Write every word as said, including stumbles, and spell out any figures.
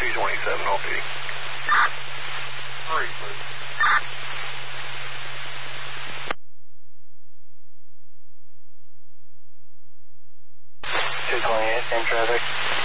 two twenty-seven off duty. Hurry, please. two twenty-eight, in traffic.